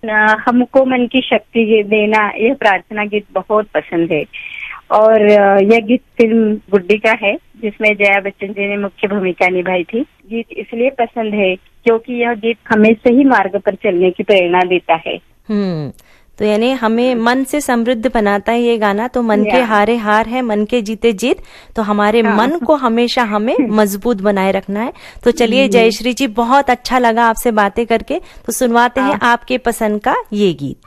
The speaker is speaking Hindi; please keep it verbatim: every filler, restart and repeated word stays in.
अ, हमको मन की शक्ति देना, यह प्रार्थना गीत बहुत पसंद है। और अ, यह गीत फिल्म गुड्डी का है, जिसमें जया बच्चन जी ने मुख्य भूमिका निभाई थी। गीत इसलिए पसंद है क्योंकि यह गीत हमें सही मार्ग पर चलने की प्रेरणा देता है। हम्म तो यानी हमें मन से समृद्ध बनाता है ये गाना। तो मन के हारे हार है, मन के जीते जीत। तो हमारे हाँ। मन को हमेशा हमें मजबूत बनाए रखना है। तो चलिए जयश्री जी, बहुत अच्छा लगा आपसे बातें करके। तो सुनवाते हैं आपके पसंद का ये गीत।